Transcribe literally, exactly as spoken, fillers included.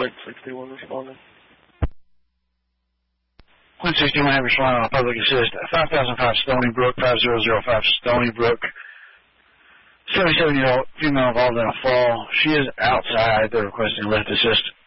six sixty-one responding. one sixty-one have responded on public assist. five thousand five Stony Brook, five thousand five Stony Brook. seventy-seven-year-old female involved in a fall. She is outside. They're requesting lift assist.